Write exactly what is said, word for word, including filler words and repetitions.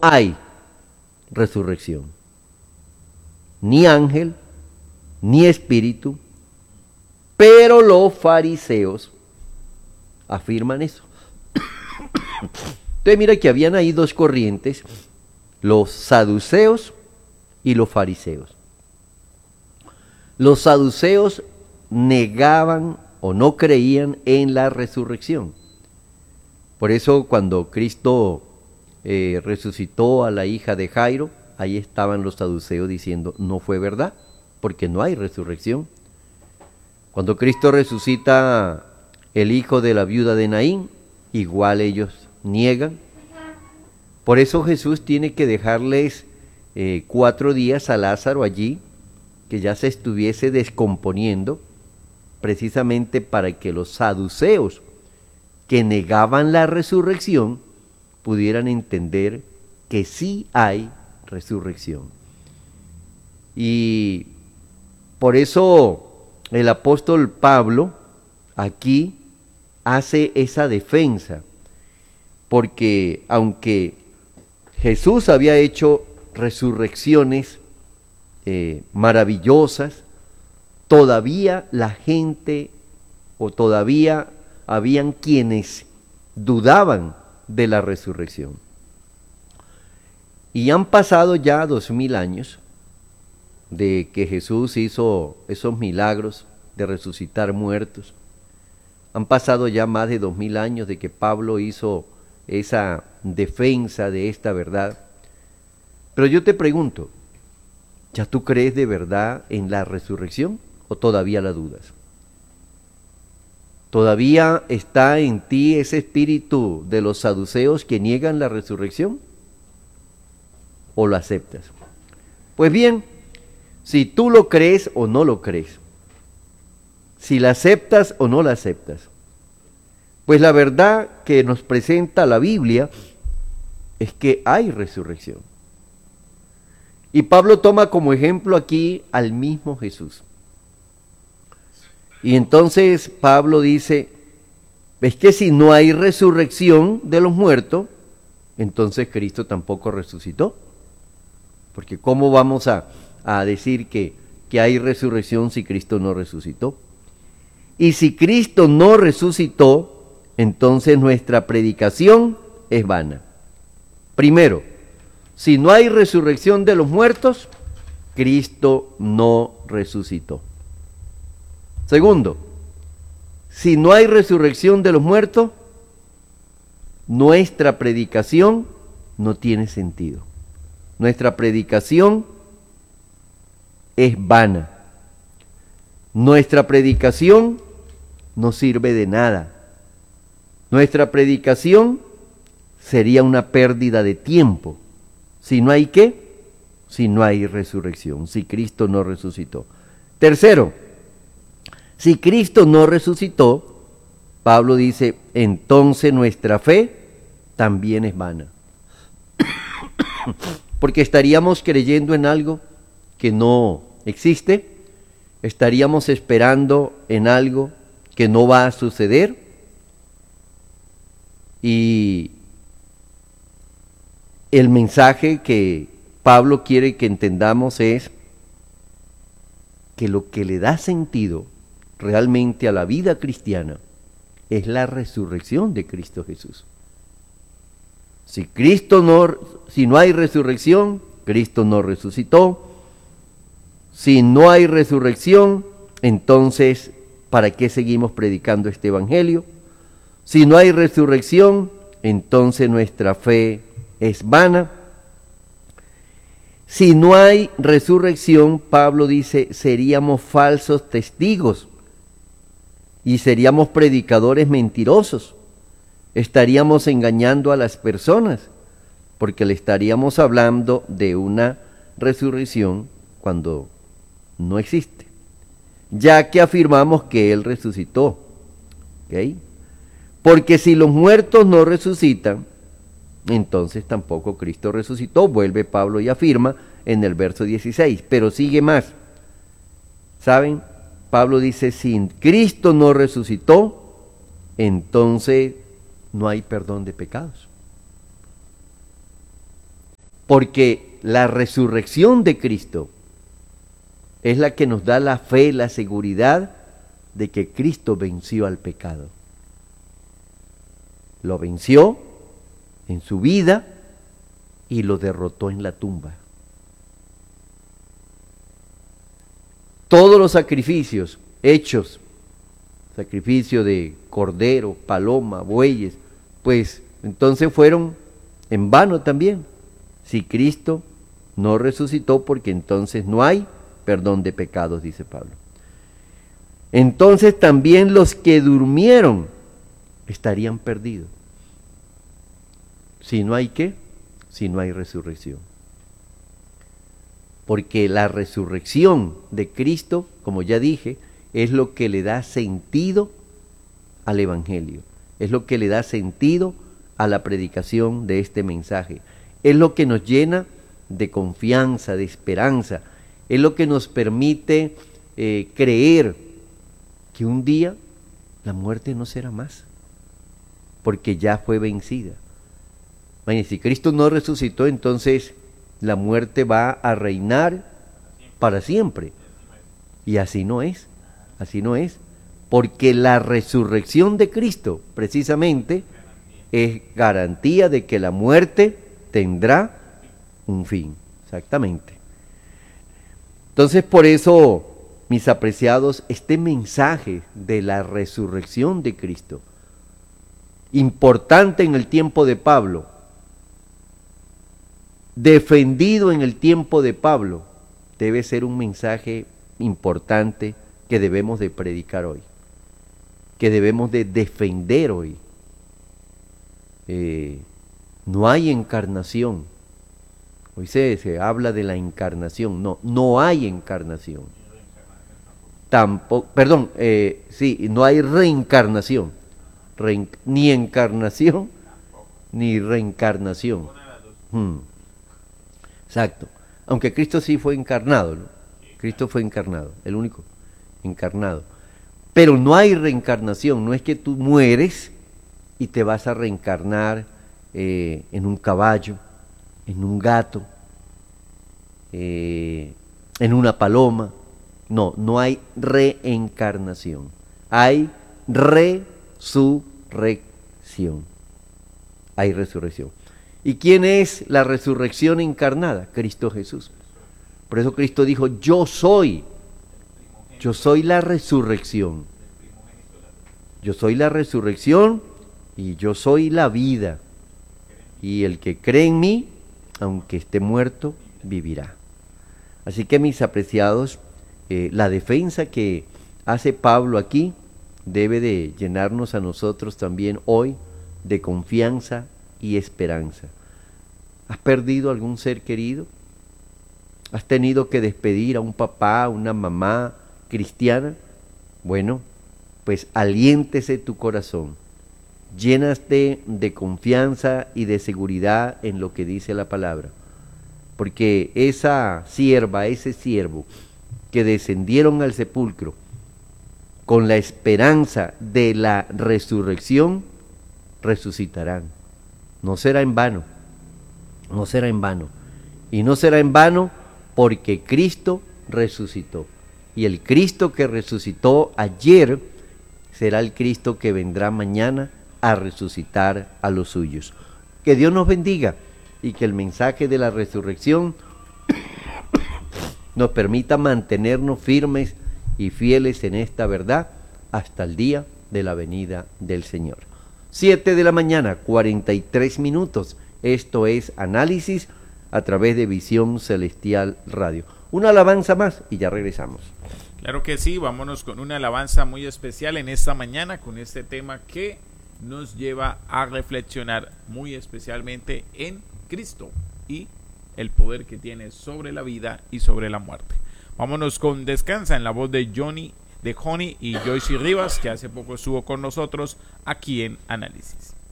hay resurrección. Ni ángel, ni espíritu, pero los fariseos afirman eso. Entonces mira que habían ahí dos corrientes, los saduceos y los fariseos. Los saduceos negaban o no creían en la resurrección. Por eso cuando Cristo eh, resucitó a la hija de Jairo, ahí estaban los saduceos diciendo, no fue verdad, porque no hay resurrección. Cuando Cristo resucita el hijo de la viuda de Naín, igual ellos niegan. Por eso Jesús tiene que dejarles eh, cuatro días a Lázaro allí, que ya se estuviese descomponiendo, precisamente para que los saduceos que negaban la resurrección pudieran entender que sí hay resurrección. Y por eso el apóstol Pablo aquí hace esa defensa, porque aunque Jesús había hecho resurrecciones eh, maravillosas, todavía la gente o todavía habían quienes dudaban de la resurrección. Y han pasado ya dos mil años de que Jesús hizo esos milagros de resucitar muertos. Han pasado ya más de dos mil años de que Pablo hizo esa defensa de esta verdad. Pero yo te pregunto, ¿ya tú crees de verdad en la resurrección o todavía la dudas? ¿Todavía está en ti ese espíritu de los saduceos que niegan la resurrección? ¿O lo aceptas? Pues bien, si tú lo crees o no lo crees, si la aceptas o no la aceptas, pues la verdad que nos presenta la Biblia es que hay resurrección. Y Pablo toma como ejemplo aquí al mismo Jesús. Y entonces Pablo dice, es que si no hay resurrección de los muertos, entonces Cristo tampoco resucitó. Porque ¿cómo vamos a, a decir que, que hay resurrección si Cristo no resucitó? Y si Cristo no resucitó, entonces nuestra predicación es vana. Primero, si no hay resurrección de los muertos, Cristo no resucitó. Segundo, si no hay resurrección de los muertos, nuestra predicación no tiene sentido. Nuestra predicación es vana. Nuestra predicación no sirve de nada. Nuestra predicación sería una pérdida de tiempo. Si no hay qué, si no hay resurrección, si Cristo no resucitó. Tercero, si Cristo no resucitó, Pablo dice, entonces nuestra fe también es vana. Porque estaríamos creyendo en algo que no existe, estaríamos esperando en algo que no va a suceder, y el mensaje que Pablo quiere que entendamos es que lo que le da sentido realmente a la vida cristiana es la resurrección de Cristo Jesús. Si Cristo no, si no hay resurrección, Cristo no resucitó. Si no hay resurrección, entonces, ¿para qué seguimos predicando este evangelio? Si no hay resurrección, entonces nuestra fe es vana. Si no hay resurrección, Pablo dice, seríamos falsos testigos y seríamos predicadores mentirosos. Estaríamos engañando a las personas porque le estaríamos hablando de una resurrección cuando no existe, ya que afirmamos que Él resucitó. ¿Okay? Porque si los muertos no resucitan, entonces tampoco Cristo resucitó, vuelve Pablo y afirma en el verso dieciséis, pero sigue más. ¿Saben? Pablo dice, si Cristo no resucitó, entonces no hay perdón de pecados. porque la resurrección de Cristo es la que nos da la fe, la seguridad de que Cristo venció al pecado. Lo venció en su vida y lo derrotó en la tumba. Todos los sacrificios hechos, sacrificio de cordero, paloma, bueyes, pues entonces fueron en vano también, si Cristo no resucitó, porque entonces no hay perdón de pecados, dice Pablo. Entonces también los que durmieron estarían perdidos. Si no hay qué, si no hay resurrección. Porque la resurrección de Cristo, como ya dije, es lo que le da sentido al Evangelio, es lo que le da sentido a la predicación de este mensaje, es lo que nos llena de confianza, de esperanza, es lo que nos permite eh, creer que un día la muerte no será más, porque ya fue vencida. Imagínense, si Cristo no resucitó, entonces la muerte va a reinar para siempre. Y así no es, así no es, porque la resurrección de Cristo precisamente es garantía de que la muerte tendrá un fin, exactamente. Entonces, por eso, mis apreciados, este mensaje de la resurrección de Cristo, importante en el tiempo de Pablo, defendido en el tiempo de Pablo, debe ser un mensaje importante que debemos de predicar hoy, que debemos de defender hoy. Eh, no hay encarnación. Hoy se, se habla de la encarnación. No, no hay encarnación. Tampoco, perdón, eh, sí, no hay reencarnación. Reen, ni encarnación, ni reencarnación. Hmm. Exacto. Aunque Cristo sí fue encarnado, ¿no? Cristo fue encarnado, el único encarnado. Pero no hay reencarnación, no es que tú mueres y te vas a reencarnar eh, en un caballo, en un gato, eh, en una paloma. No, no hay reencarnación, hay resurrección. Hay resurrección. ¿Y quién es la resurrección encarnada? Cristo Jesús. Por eso Cristo dijo, yo soy, yo soy la resurrección. Yo soy la resurrección y yo soy la vida. Y el que cree en mí, aunque esté muerto, vivirá. Así que, mis apreciados, eh, la defensa que hace Pablo aquí debe de llenarnos a nosotros también hoy de confianza y esperanza. ¿Has perdido algún ser querido? ¿Has tenido que despedir a un papá, a una mamá cristiana? Bueno, pues aliéntese tu corazón. Llénaste de confianza y de seguridad en lo que dice la palabra. Porque esa sierva, ese siervo que descendieron al sepulcro con la esperanza de la resurrección, resucitarán. No será en vano, no será en vano. Y no será en vano porque Cristo resucitó. Y el Cristo que resucitó ayer será el Cristo que vendrá mañana a resucitar a los suyos. Que Dios nos bendiga y que el mensaje de la resurrección nos permita mantenernos firmes y fieles en esta verdad hasta el día de la venida del Señor. Siete de la mañana, cuarenta y tres minutos. Esto es Análisis a través de Visión Celestial Radio. Una alabanza más y ya regresamos. Claro que sí, vámonos con una alabanza muy especial en esta mañana con este tema que nos lleva a reflexionar muy especialmente en Cristo y el poder que tiene sobre la vida y sobre la muerte. Vámonos con Descansa en la voz de Johnny, de Johnny y Joyce Rivas, que hace poco estuvo con nosotros aquí en Análisis.